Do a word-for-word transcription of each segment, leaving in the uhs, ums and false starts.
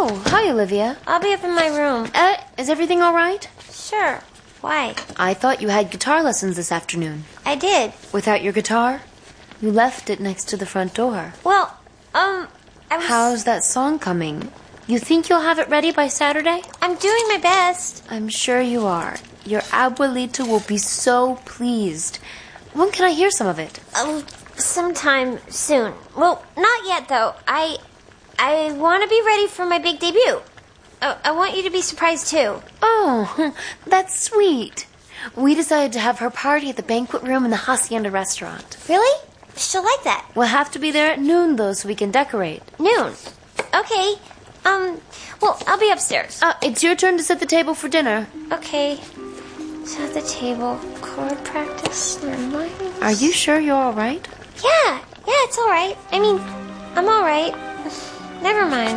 Oh, hi, Olivia. I'll be up in my room. Uh, is everything all right? Sure. Why? I thought you had guitar lessons this afternoon. I did. Without your guitar? You left it next to the front door. Well, um, I was... How's that song coming? You think you'll have it ready by Saturday? I'm doing my best. I'm sure you are. Your abuelita will be so pleased. When can I hear some of it? Um, sometime soon. Well, not yet, though. I... I want to be ready for my big debut. Uh, I want you to be surprised, too. Oh, that's sweet. We decided to have her party at the banquet room in the Hacienda restaurant. Really? She'll like that. We'll have to be there at noon, though, so we can decorate. Noon? Okay. Um, well, I'll be upstairs. Uh, it's your turn to set the table for dinner. Okay. Set the table. Chord practice. Remind. Are you sure you're all right? Yeah. Yeah, it's all right. I mean, I'm all right. Never mind.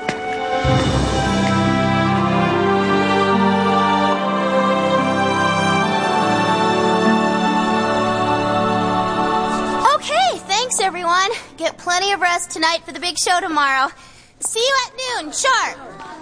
Okay, thanks everyone. Get plenty of rest tonight for the big show tomorrow. See you at noon, sharp.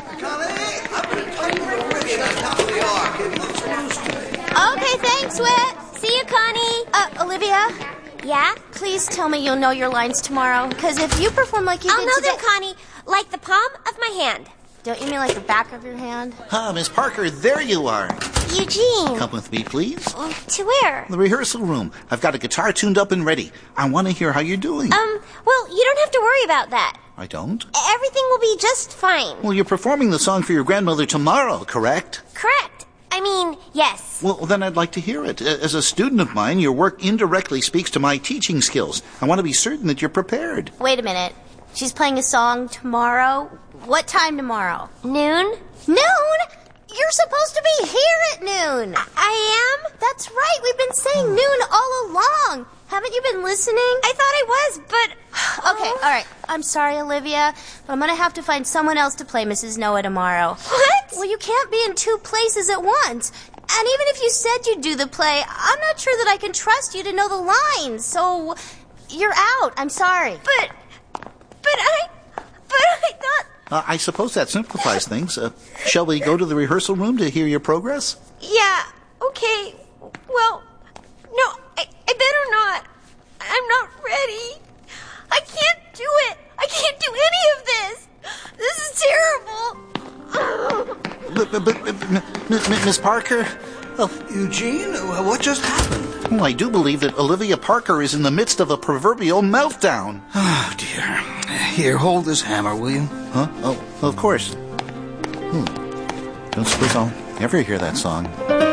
Okay, thanks, Whit. See you, Connie. Uh, Olivia? Yeah? Please tell me you'll know your lines tomorrow, because if you perform like you I'll did know today... them, Connie, like the palm of my hand. Don't you mean like the back of your hand? Ah, Miss Parker, there you are. Eugene. Come with me, please. To where? The rehearsal room. I've got a guitar tuned up and ready. I want to hear how you're doing. Um, well, you don't have to worry about that. I don't? Everything will be just fine. Well, you're performing the song for your grandmother tomorrow, correct? Correct. I mean, yes. Well, then I'd like to hear it. As a student of mine, your work indirectly speaks to my teaching skills. I want to be certain that you're prepared. Wait a minute. She's playing a song tomorrow? What time tomorrow? Noon? Noon? You're supposed to be here at noon. I, I am? That's right. We've been saying noon all along. Haven't you been listening? I thought I was, but... Okay, all right. I'm sorry, Olivia, but I'm going to have to find someone else to play Missus Noah tomorrow. What? Well, you can't be in two places at once. And even if you said you'd do the play, I'm not sure that I can trust you to know the lines. So, you're out. I'm sorry. But... But I... But I thought... Uh, I suppose that simplifies things. Uh, shall we go to the rehearsal room to hear your progress? Yeah, okay. Well, no, I, I better not. I'm not ready. I can't do it. I can't do any of this. This is terrible. But, but, but, but M- M- Miss Parker? Oh, Eugene, what just happened? well, I do believe that Olivia Parker is in the midst of a proverbial meltdown. Oh, dear. Here, hold this hammer, will you? Huh? Oh, of course. Hmm. Don't suppose I'll ever hear that song.